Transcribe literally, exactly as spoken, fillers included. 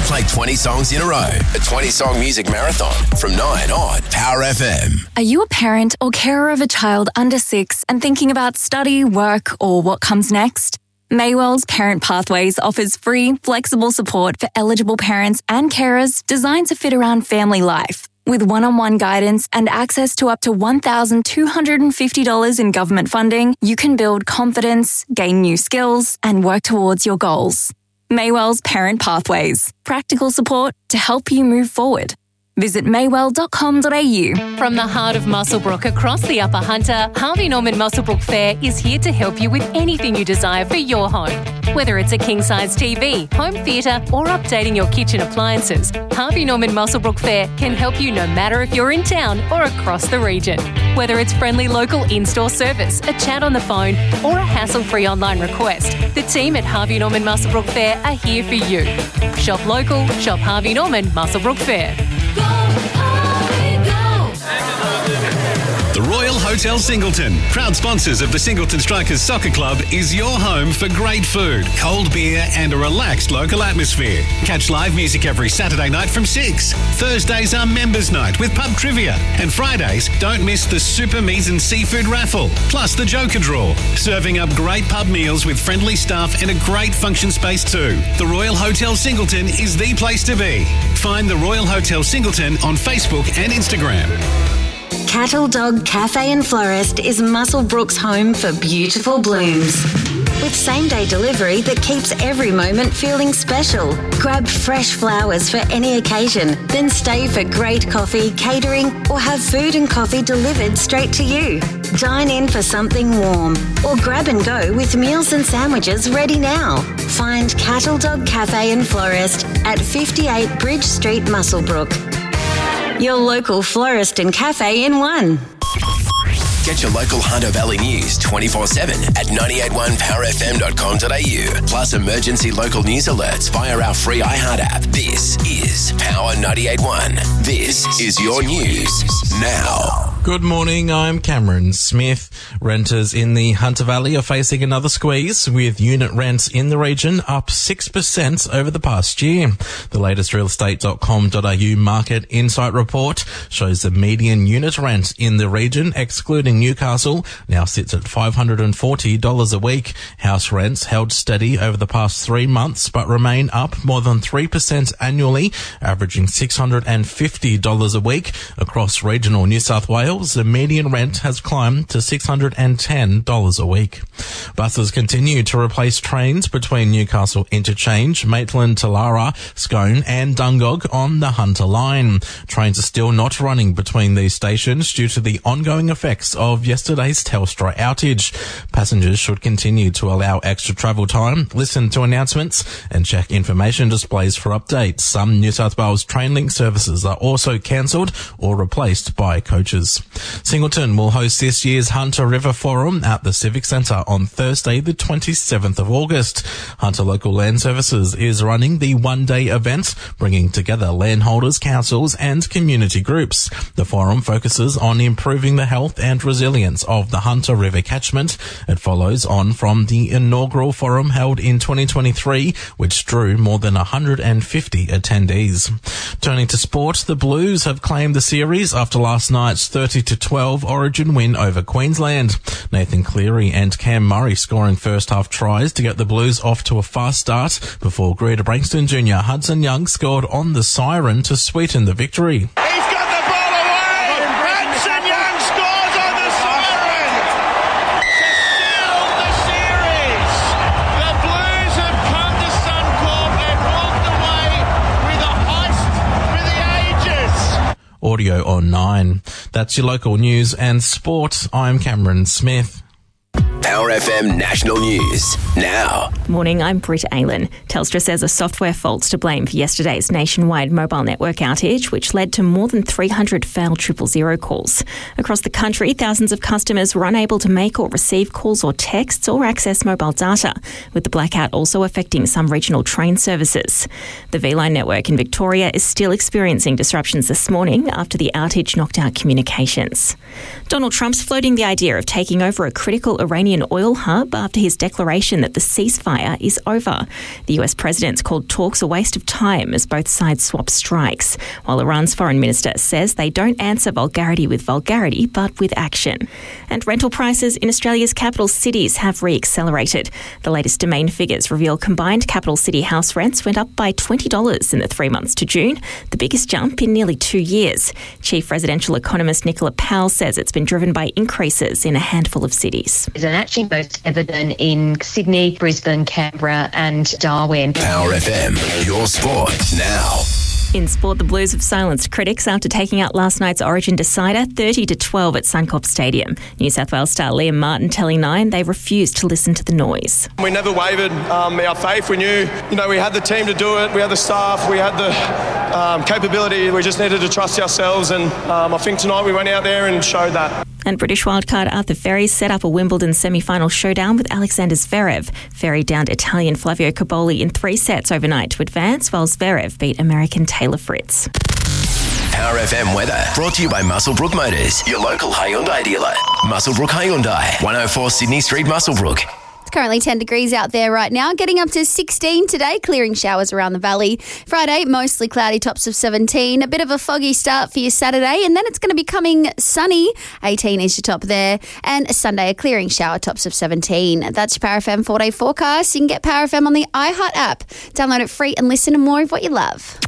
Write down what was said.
Play twenty songs in a row. A twenty-song music marathon from nine on Power F M. Are you a parent or carer of a child under six and thinking about study, work, or what comes next? Maywell's Parent Pathways offers free, flexible support for eligible parents and carers designed to fit around family life. With one-on-one guidance and access to up to one thousand two hundred fifty dollars in government funding, you can build confidence, gain new skills, and work towards your goals. Maywell's Parent Pathways. Practical support to help you move forward. Visit maywell dot com dot a u. From the heart of Muswellbrook across the Upper Hunter, Harvey Norman Muswellbrook Fair is here to help you with anything you desire for your home. Whether it's a king-size T V, home theatre or updating your kitchen appliances, Harvey Norman Muswellbrook Fair can help you no matter if you're in town or across the region. Whether it's friendly local in-store service, a chat on the phone or a hassle-free online request, the team at Harvey Norman Muswellbrook Fair are here for you. Shop local, shop Harvey Norman Muswellbrook Fair. The Royal Hotel Singleton, proud sponsors of the Singleton Strikers Soccer Club, is your home for great food, cold beer and a relaxed local atmosphere. Catch live music every Saturday night from six. Thursdays are members' night with pub trivia. And Fridays, don't miss the Super Meat and Seafood raffle, plus the Joker Draw. Serving up great pub meals with friendly staff and a great function space too. The Royal Hotel Singleton is the place to be. Find the Royal Hotel Singleton on Facebook and Instagram. Cattle Dog Cafe and Florist is Muswellbrook's home for beautiful blooms. With same-day delivery that keeps every moment feeling special. Grab fresh flowers for any occasion, then stay for great coffee, catering, or have food and coffee delivered straight to you. Dine in for something warm, or grab and go with meals and sandwiches ready now. Find Cattle Dog Cafe and Florist at fifty-eight Bridge Street, Muswellbrook. Your local florist and cafe in one. Get your local Hunter Valley news twenty-four seven at nine eight one power f m dot com dot a u. Plus emergency local news alerts via our free iHeart app. This is Power ninety-eight point one. This is your news now. Good morning, I'm Cameron Smith. Renters in the Hunter Valley are facing another squeeze, with unit rents in the region up six percent over the past year. The latest real estate dot com dot a u Market Insight report shows the median unit rent in the region, excluding Newcastle, now sits at five hundred forty dollars a week. House rents held steady over the past three months, but remain up more than three percent annually, averaging six hundred fifty dollars a week. Across regional New South Wales, the median rent has climbed to six hundred ten dollars a week. Buses continue to replace trains between Newcastle Interchange, Maitland, Talara, Scone and Dungog on the Hunter line. Trains are still not running between these stations due to the ongoing effects of yesterday's Telstra outage. Passengers should continue to allow extra travel time, listen to announcements and check information displays for updates. Some New South Wales Trainlink services are also cancelled or replaced by coaches. Singleton will host this year's Hunter River Forum at the Civic Centre on Thursday the twenty-seventh of August. Hunter Local Land Services is running the one-day event, bringing together landholders, councils and community groups. The forum focuses on improving the health and resilience of the Hunter River catchment. It follows on from the inaugural forum held in twenty twenty-three, which drew more than one hundred fifty attendees. Turning to sport, the Blues have claimed the series after last night's thirty to twelve Origin win over Queensland. Nathan Cleary and Cam Murray scoring first half tries to get the Blues off to a fast start before Greer Brankston Junior Hudson Young scored on the siren to sweeten the victory. Audio on nine. That's your local news and sport. I'm Cameron Smith. Power F M National News now. Morning, I'm Britt Aylen. Telstra says a software fault's to blame for yesterday's nationwide mobile network outage, which led to more than three hundred failed triple zero calls. Across the country, thousands of customers were unable to make or receive calls or texts or access mobile data, with the blackout also affecting some regional train services. The V-Line network in Victoria is still experiencing disruptions this morning after the outage knocked out communications. Donald Trump's floating the idea of taking over a critical Iranian Iranian oil hub after his declaration that the ceasefire is over. The U S president's called talks a waste of time as both sides swap strikes, while Iran's foreign minister says they don't answer vulgarity with vulgarity but with action. And rental prices in Australia's capital cities have re-accelerated. The latest Domain figures reveal combined capital city house rents went up by twenty dollars in the three months to June, the biggest jump in nearly two years. Chief residential economist Nicola Powell says it's been driven by increases in a handful of cities. It's actually most evident in Sydney, Brisbane, Canberra and Darwin. Power F M, your sport now. In sport, the Blues have silenced critics after taking out last night's Origin decider thirty to twelve at Suncorp Stadium. New South Wales star Liam Martin telling Nine they refused to listen to the noise. We never wavered um, our faith. We knew, you know, we had the team to do it. We had the staff. We had the um, capability. We just needed to trust ourselves. And um, I think tonight we went out there and showed that. And British wildcard Arthur Ferry set up a Wimbledon semi-final showdown with Alexander Zverev. Ferry downed Italian Flavio Cobolli in three sets overnight to advance, while Zverev beat American Taylor Fritz. Power F M weather brought to you by Muswellbrook Motors, your local Hyundai dealer. Muswellbrook Hyundai, one oh four Sydney Street, Muswellbrook. It's currently ten degrees out there right now, getting up to sixteen today, clearing showers around the valley. Friday, mostly cloudy, tops of seventeen. A bit of a foggy start for your Saturday, and then it's going to be coming sunny. eighteen is your top there. And Sunday, a clearing shower, tops of seventeen. That's your Power F M four-day forecast. You can get Power F M on the iHeart app. Download it free and listen to more of what you love.